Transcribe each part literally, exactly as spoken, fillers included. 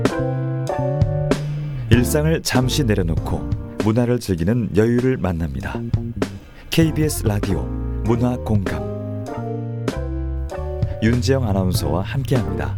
일상을 잠시 내려놓고 문화를 즐기는 여유를 만납니다. 케이비에스 라디오 문화공감, 윤지영 아나운서와 함께합니다.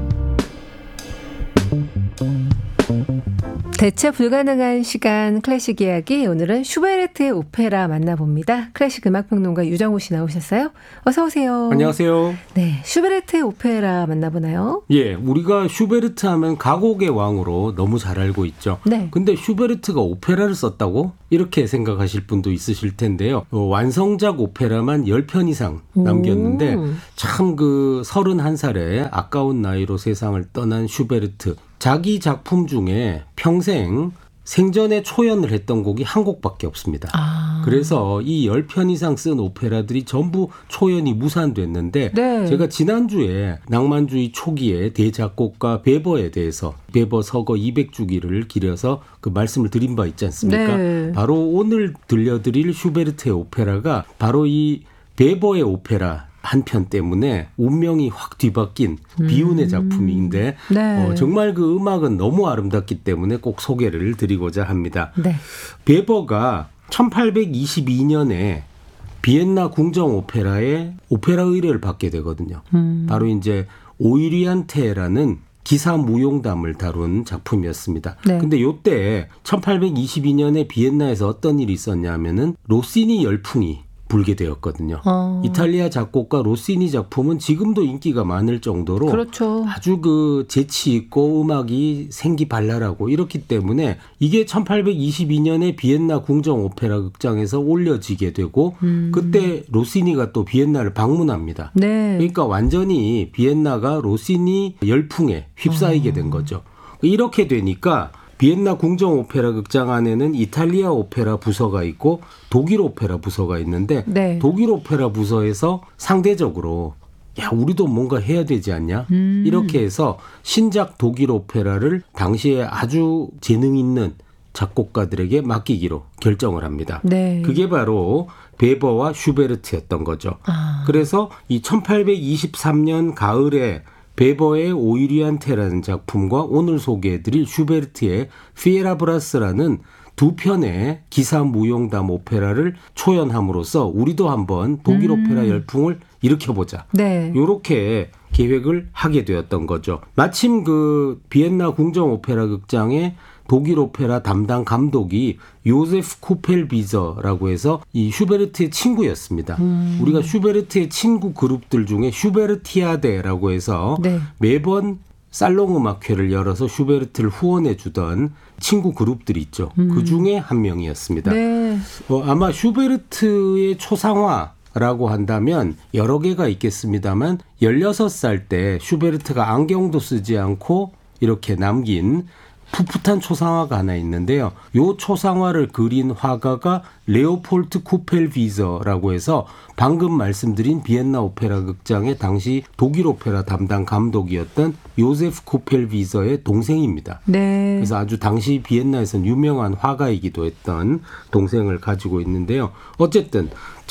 대체 불가능한 시간 클래식 이야기, 오늘은 슈베르트의 오페라 만나봅니다. 클래식 음악평론가 유정우 씨 나오셨어요? 어서 오세요. 안녕하세요. 네, 슈베르트의 오페라 만나보나요? 예, 우리가 슈베르트 하면 가곡의 왕으로 너무 잘 알고 있죠. 네. 근데 슈베르트가 오페라를 썼다고? 이렇게 생각하실 분도 있으실 텐데요. 어, 완성작 오페라만 십 편 이상 남겼는데 참 그 서른한 살에 아까운 나이로 세상을 떠난 슈베르트. 자기 작품 중에 평생 생전에 초연을 했던 곡이 한 곡밖에 없습니다. 아. 그래서 이 십 편 이상 쓴 오페라들이 전부 초연이 무산됐는데 네. 제가 지난주에 낭만주의 초기의 대작곡가 베버에 대해서 베버 서거 이백 주기를 기려서 그 말씀을 드린 바 있지 않습니까? 네. 바로 오늘 들려드릴 슈베르트의 오페라가 바로 이 베버의 오페라 한 편 때문에 운명이 확 뒤바뀐 비운의 작품인데 음. 네. 어, 정말 그 음악은 너무 아름답기 때문에 꼭 소개를 드리고자 합니다. 네. 베버가 천팔백이십이 년에 비엔나 궁정 오페라에 오페라 의뢰를 받게 되거든요. 음. 바로 이제 오이리안테라는 기사 무용담을 다룬 작품이었습니다. 네. 근데 요때 천팔백이십이 년에 비엔나에서 어떤 일이 있었냐면은 로시니 열풍이 불게 되었거든요. 어. 이탈리아 작곡가 로시니 작품은 지금도 인기가 많을 정도로 그렇죠. 아주 그 재치 있고 음악이 생기발랄하고 이렇기 때문에 이게 천팔백이십이 년에 비엔나 궁정 오페라 극장에서 올려지게 되고 음. 그때 로시니가 또 비엔나를 방문합니다. 네. 그러니까 완전히 비엔나가 로시니 열풍에 휩싸이게 된 거죠. 이렇게 되니까 비엔나 궁정 오페라 극장 안에는 이탈리아 오페라 부서가 있고 독일 오페라 부서가 있는데 네. 독일 오페라 부서에서 상대적으로 야 우리도 뭔가 해야 되지 않냐 음. 이렇게 해서 신작 독일 오페라를 당시에 아주 재능 있는 작곡가들에게 맡기기로 결정을 합니다. 네. 그게 바로 베버와 슈베르트였던 거죠. 아. 그래서 이 천팔백이십삼 년 가을에 베버의 오이리안테라는 작품과 오늘 소개해드릴 슈베르트의 피에라브라스라는 두 편의 기사 무용담 오페라를 초연함으로써 우리도 한번 독일 음. 오페라 열풍을 일으켜보자. 네. 이렇게 계획을 하게 되었던 거죠. 마침 그 비엔나 궁정 오페라 극장의 독일 오페라 담당 감독이 요세프 코펠비저라고 해서 이 슈베르트의 친구였습니다. 음. 우리가 슈베르트의 친구 그룹들 중에 슈베르티아데라고 해서 네. 매번 살롱 음악회를 열어서 슈베르트를 후원해 주던 친구 그룹들이 있죠. 음. 그중에 한 명이었습니다. 네. 어, 아마 슈베르트의 초상화라고 한다면 여러 개가 있겠습니다만 열여섯 살 때 슈베르트가 안경도 쓰지 않고 이렇게 남긴 풋풋한 초상화가 하나 있는데요. 이 초상화를 그린 화가가 레오폴트 쿠펠비저라고 해서 방금 말씀드린 비엔나 오페라 극장의 당시 독일 오페라 담당 감독이었던 요세프 쿠펠비저의 동생입니다. 네. 그래서 아주 당시 비엔나에서는 유명한 화가이기도 했던 동생을 가지고 있는데요. 어쨌든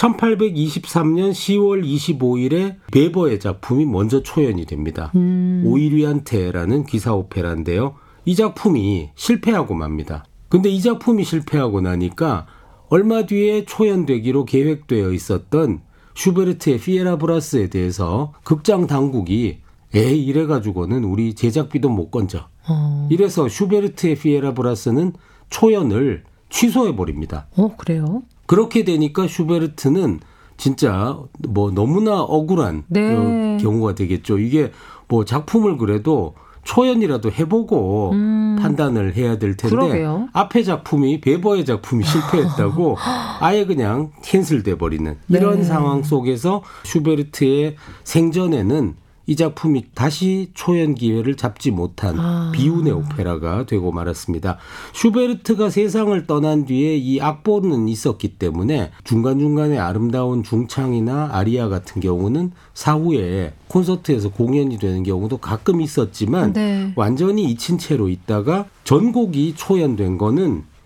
천팔백이십삼 년 시월 이십오일에 베버의 작품이 먼저 초연이 됩니다. 음. 오이리안테라는 기사 오페라인데요. 이 작품이 실패하고 맙니다. 근데 이 작품이 실패하고 나니까 얼마 뒤에 초연되기로 계획되어 있었던 슈베르트의 피에라브라스에 대해서 극장 당국이 에이 이래가지고는 우리 제작비도 못 건져. 어. 이래서 슈베르트의 피에라브라스는 초연을 취소해버립니다. 어, 그래요? 그렇게 되니까 슈베르트는 진짜 뭐 너무나 억울한 네. 경우가 되겠죠. 이게 뭐 작품을 그래도 초연이라도 해보고 음. 판단을 해야 될 텐데 그러게요. 앞에 작품이 베버의 작품이 실패했다고 아예 그냥 캔슬돼 버리는 이런 네. 상황 속에서 슈베르트의 생전에는 이 작품이 다시 초연 기회를 잡지 못한 아. 비운의 오페라가 되고 말았습니다. 슈베르트가 세상을 떠난 뒤에 이 악보는 있었기 때문에 중간중간에 아름다운 중창이나 아리아 같은 경우는 사후에 콘서트에서 공연이 되는 경우도 가끔 있었지만 네. 완전히 잊힌 채로 있다가 전곡이 초연된 거는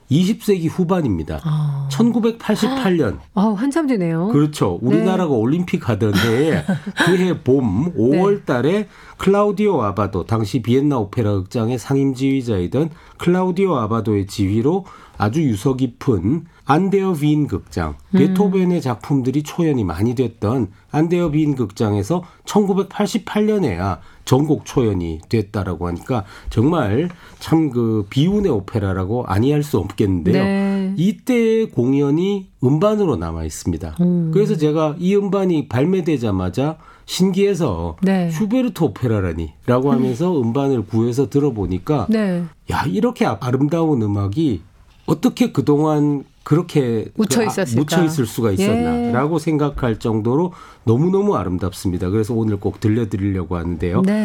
이십 세기 후반입니다. 아. 천구백팔십팔 년. 아, 한참 되네요. 그렇죠. 우리나라가 네. 올림픽 하던 해에 그해 봄 오월 달에 클라우디오 아바도, 당시 비엔나 오페라 극장의 상임지휘자이던 클라우디오 아바도의 지휘로 아주 유서 깊은 안데어 빈 극장, 음. 베토벤의 작품들이 초연이 많이 됐던 안데어 빈 극장에서 천구백팔십팔 년에야 전곡 초연이 됐다라고 하니까 정말 참 그 비운의 오페라라고 아니할 수 없겠는데요. 네. 이때의 공연이 음반으로 남아 있습니다. 음. 그래서 제가 이 음반이 발매되자마자 신기해서 네. 슈베르트 오페라라니라고 하면서 음반을 구해서 들어보니까 네. 야, 이렇게 아름다운 음악이 어떻게 그동안 그렇게 묻혀 그 아- 있었을까? 묻혀 있을 수가 있었나라고 예. 생각할 정도로 너무너무 아름답습니다. 그래서 오늘 꼭 들려드리려고 하는데요. 네.